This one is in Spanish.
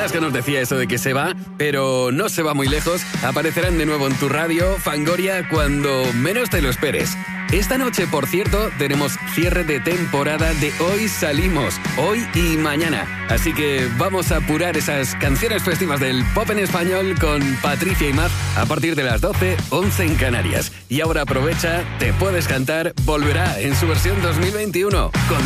Alaska nos decía eso de que se va, pero no se va muy lejos. Aparecerán de nuevo en tu radio, Fangoria, cuando menos te lo esperes. Esta noche, por cierto, tenemos cierre de temporada de Hoy Salimos, hoy y mañana. Así que vamos a apurar esas canciones festivas del pop en español con Patricia y Maz a partir de las 12, 11 en Canarias. Y ahora aprovecha, Te Puedes Cantar volverá en su versión 2021 con